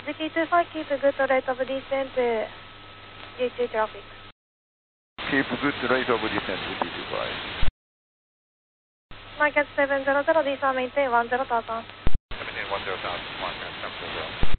GT25, keep a good rate of descent to GT traffic. Keep good rate of descent to GT25. Market 700, these are maintain 10,000. Maintain 10,000, Market 700.